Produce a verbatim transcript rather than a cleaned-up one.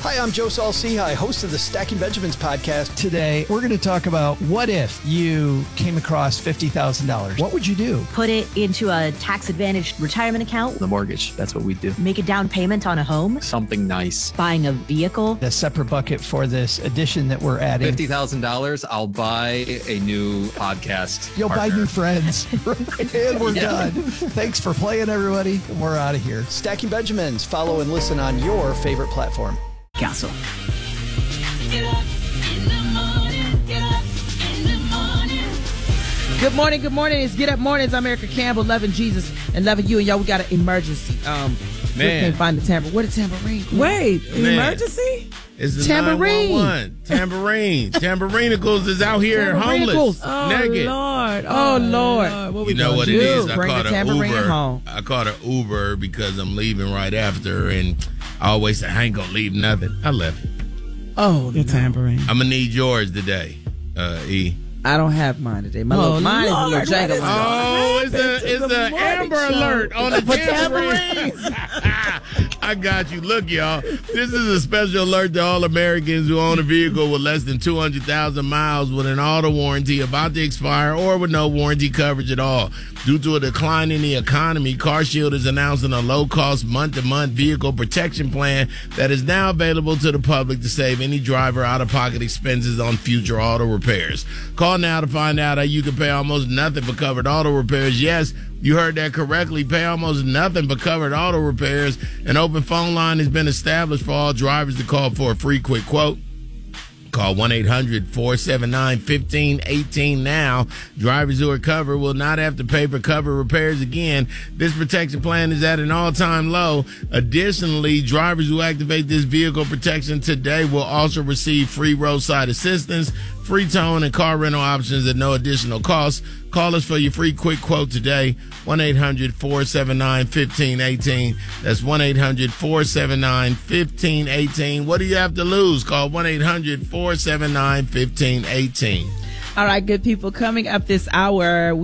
Hi, I'm Joe Saul-Sehy, host of the Stacking Benjamins podcast. Today, we're going to talk about what if you came across fifty thousand dollars. What would you do? Put it into a tax-advantaged retirement account. The mortgage, that's what we do. Make a down payment on a home. Something nice. Buying a vehicle. A separate bucket for this addition that we're adding. fifty thousand dollars, I'll buy a new podcast You'll partner. buy new friends. And we're Yeah. done. Thanks for playing, everybody. We're out of here. Stacking Benjamins. Follow and listen on your favorite platform. Castle. Get up in the morning, get up in the morning. Good morning, good morning. It's Get Up Mornings. I'm Erica Campbell, loving Jesus and loving you. And y'all, we got an emergency. Um, we Man. can't find the tambourine. Where the tambourine? Wait, Man. emergency? It's the Tambourine. nine one one. Tambourine. Tambourinicals is out here homeless, Tambourinicals. Oh, naked. Lord. Oh, Lord. What You know gonna what do? it is? I Bring caught the an tambourine Uber. home. I caught an Uber because I'm leaving right after, and I always say, I ain't going to leave nothing. I left. Oh, Your no. tambourine. I'm going to need yours today, uh, E. I don't have mine today. My Oh, little, mine Lord, is a little what jangle. is one. Oh, it's a to it's the a morning Amber show? Alert on the For tambourine. I got you. Look, y'all. This is a special alert to all Americans who own a vehicle with less than two hundred thousand miles with an auto warranty about to expire or with no warranty coverage at all. Due to a decline in the economy, CarShield is announcing a low-cost month-to-month vehicle protection plan that is now available to the public to save any driver out-of-pocket expenses on future auto repairs. Call now to find out how you can pay almost nothing for covered auto repairs. Yes, you heard that correctly. Pay almost nothing for covered auto repairs. An open phone line has been established for all drivers to call for a free quick quote. Call one eight hundred four seven nine one five one eight now. Drivers who are covered will not have to pay for covered repairs again. This protection plan is at an all-time low. Additionally, drivers who activate this vehicle protection today will also receive free roadside assistance, free towing, and car rental options at no additional cost. Call us for your free quick quote today, one eight hundred four seven nine one five one eight. That's one eight hundred four seven nine one five one eight. What do you have to lose? Call one eight hundred four seven nine one five one eight. All right, good people. Coming up this hour,